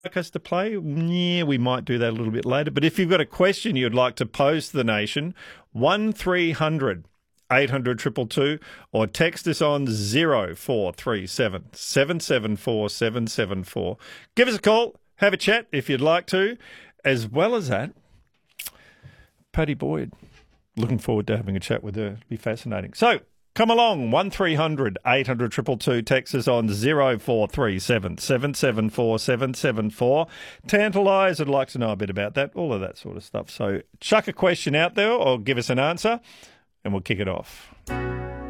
like us to play? Yeah, we might do that a little bit later. But if you've got a question you'd like to pose to the nation, 1300 800 222 or text us on 0437 774 774. Give us a call, have a chat if you'd like to. As well as that, Paddy Boyd, looking forward to having a chat with her. It'll be fascinating. So, come along, 1300 800 222. Text us on 0437 774 774. Tantalise, I'd like to know a bit about that, all of that sort of stuff. So chuck a question out there or give us an answer and we'll kick it off.